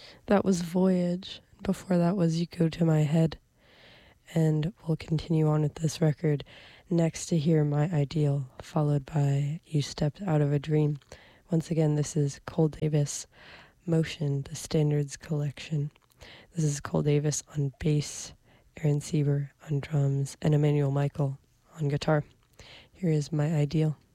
That was Voyage. Before that was You Go to My Head. And we'll continue on with this record next to hear My Ideal, followed by You Stepped Out of a Dream. Once again, this is Cole Davis, Motion, the Standards Collection. This is Cole Davis on bass, Aaron Sieber on drums, and Emmanuel Michael on guitar. Here is My Ideal.